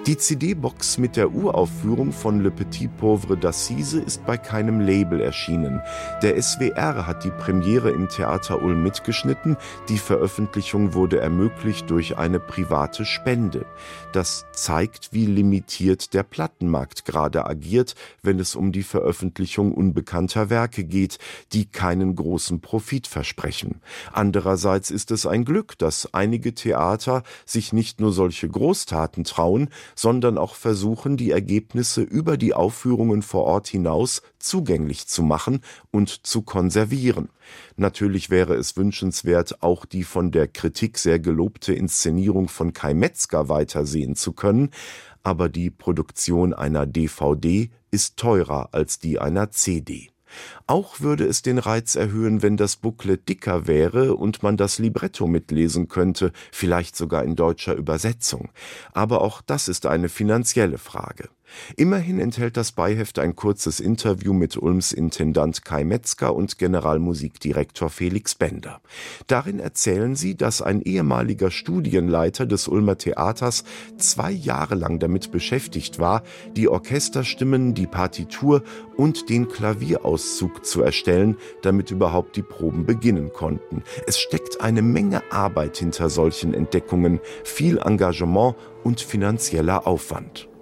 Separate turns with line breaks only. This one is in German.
Die CD-Box mit der Uraufführung von Le Petit Pauvre d'Assise ist bei keinem Label erschienen. Der SWR hat die Premiere im Theater Ulm mitgeschnitten. Die Veröffentlichung wurde ermöglicht durch eine private Spende. Das zeigt, wie limitiert der Plattenmarkt gerade agiert, wenn es um die Veröffentlichung unbekannter Werke geht, die keinen großen Profit versprechen. Andererseits ist es ein Glück, dass einige Theater sich nicht nur solche Großtaten trauen, sondern auch versuchen, die Ergebnisse über die Aufführungen vor Ort hinaus zugänglich zu machen und zu konservieren. Natürlich wäre es wünschenswert, auch die von der Kritik sehr gelobte Inszenierung von Kai Metzger weitersehen zu können, aber die Produktion einer DVD ist teurer als die einer CD. Auch würde es den Reiz erhöhen, wenn das Booklet dicker wäre und man das Libretto mitlesen könnte, vielleicht sogar in deutscher Übersetzung. Aber auch das ist eine finanzielle Frage. Immerhin enthält das Beiheft ein kurzes Interview mit Ulms Intendant Kai Metzger und Generalmusikdirektor Felix Bender. Darin erzählen sie, dass ein ehemaliger Studienleiter des Ulmer Theaters 2 Jahre lang damit beschäftigt war, die Orchesterstimmen, die Partitur und den Klavierauszug zu erstellen, damit überhaupt die Proben beginnen konnten. Es steckt eine Menge Arbeit hinter solchen Entdeckungen, viel Engagement und finanzieller Aufwand.